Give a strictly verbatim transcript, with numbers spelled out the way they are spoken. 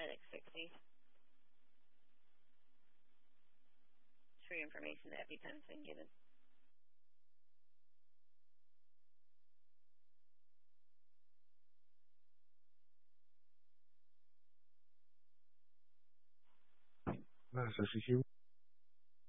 paramedic sixty. For your information, the EpiPen's been given. Nada, se exigió